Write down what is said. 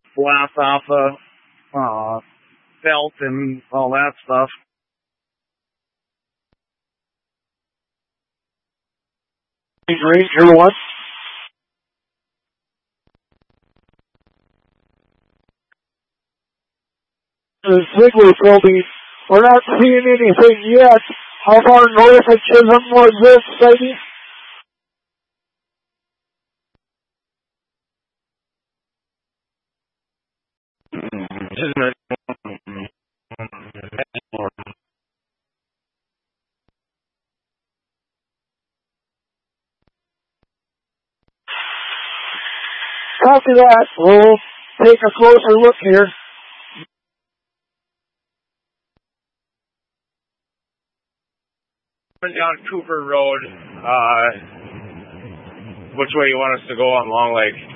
blast off the belt and all that stuff. Ranger 1. The Ziegler building. We're not seeing anything yet. How far north of Chisholm was this sighting? After that, we'll take a closer look here. Down Cooper Road, which way you want us to go on Long Lake?